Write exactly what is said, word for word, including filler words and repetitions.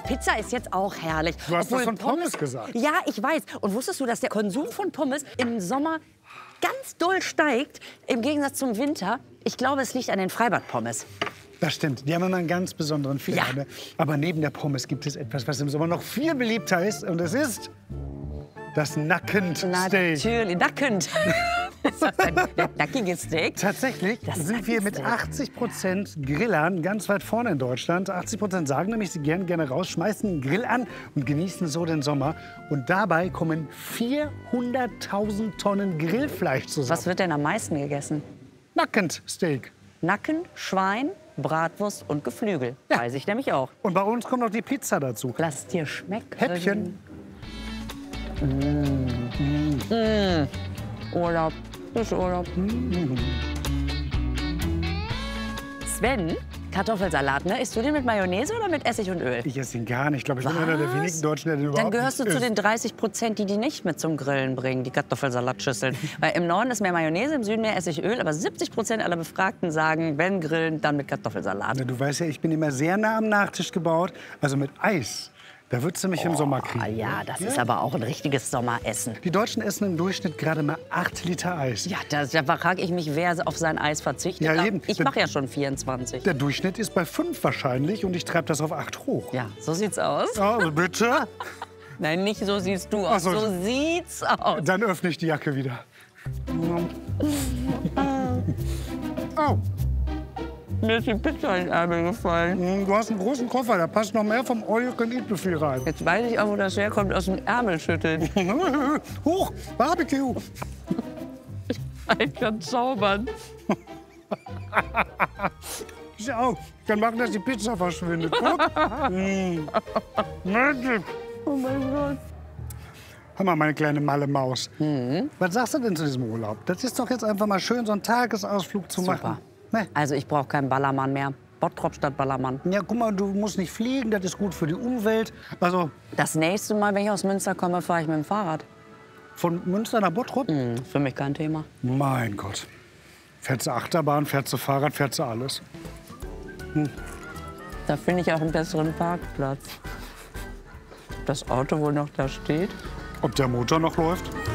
Pizza ist jetzt auch herrlich. Du hast Obwohl das von Pommes gesagt. Ja, ich weiß. Und wusstest du, dass der Konsum von Pommes im Sommer ganz doll steigt, im Gegensatz zum Winter? Ich glaube, es liegt an den Freibad-Pommes. Das stimmt. Die haben immer einen ganz besonderen Flair. Ja. Ne? Aber neben der Pommes gibt es etwas, was im Sommer noch viel beliebter ist. Und es ist das Nackensteak. Natürlich, nackend. Ist das ein nackiges Steak? Tatsächlich Das sind wir mit Nackensteak. achtzig Prozent Grillern ganz weit vorne in Deutschland. achtzig Prozent sagen nämlich, sie gehen gerne raus, schmeißen den Grill an und genießen so den Sommer. Und dabei kommen vierhunderttausend Tonnen Grillfleisch zusammen. Was wird denn am meisten gegessen? Nackensteak. Nacken, Schwein, Bratwurst und Geflügel. Ja. Weiß ich nämlich auch. Und bei uns kommt noch die Pizza dazu. Lass es dir schmecken. Häppchen. Urlaub. Das ist Urlaub. Sven, Kartoffelsalat, ne? Isst du den mit Mayonnaise oder mit Essig und Öl? Ich esse ihn gar nicht. Ich glaube, ich bin einer der Was? wenigen Deutschen, der den überhaupt Dann gehörst du nicht zu isst. den dreißig Prozent, die die nicht mit zum Grillen bringen, die Kartoffelsalatschüsseln. Weil im Norden ist mehr Mayonnaise, im Süden mehr Essigöl. Aber siebzig Prozent aller Befragten sagen, wenn grillen, dann mit Kartoffelsalat. Na, du weißt ja, ich bin immer sehr nah am Nachtisch gebaut. Also mit Eis. Da würdest du mich im Sommer Ah kriegen. ja, das ist aber auch ein richtiges Sommeressen. Die Deutschen essen im Durchschnitt gerade mal acht Liter Eis. Ja, da, da frage ich mich, wer auf sein Eis verzichtet. Ja, Aber eben. Ich mache ja schon vierundzwanzig. Der Durchschnitt ist bei fünf wahrscheinlich und ich treibe das auf acht hoch. Ja, so sieht's aus. Ja, bitte? Nein, nicht so siehst du aus. Ach so. So sieht's aus. Dann öffne ich die Jacke wieder. Oh, Mir ist die Pizza in den Ärmel gefallen. du hast einen großen Koffer, da passt noch mehr vom All-You-Can-Eat-Buffet rein. Jetzt weiß ich auch, wo das herkommt, aus dem Ärmel schütteln. Hoch, Barbecue. Ich kann zaubern. Ich auch. Ich kann machen, dass die Pizza verschwindet. Guck. Mm. Magic. Oh mein Gott. Hör mal, meine kleine malle Maus. Mhm. Was sagst du denn zu diesem Urlaub? Das ist doch jetzt einfach mal schön, so einen Tagesausflug zu Super. machen. Ne? Also ich brauche keinen Ballermann mehr. Bottrop statt Ballermann. Ja, guck mal, du musst nicht fliegen, das ist gut für die Umwelt. Also Das nächste Mal, wenn ich aus Münster komme, fahre ich mit dem Fahrrad. von Münster nach Bottrop? Hm, für mich kein Thema. Mein Gott. Fährst du Achterbahn, fährst du Fahrrad, fährst du alles. Da finde ich auch einen besseren Parkplatz. Ob das Auto wohl noch da steht? Ob der Motor noch läuft?